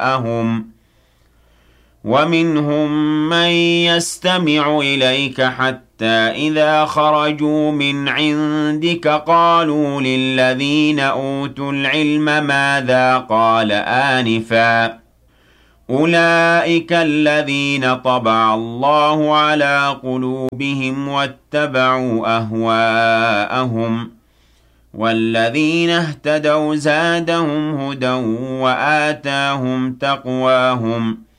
أهواءهم ومنهم من يستمع إليك حتى إذا خرجوا من عندك قالوا للذين أوتوا العلم ماذا قال آنفا أولئك الذين طبع الله على قلوبهم واتبعوا أهواءهم والذين اهتدوا زادهم هدى وآتاهم تقواهم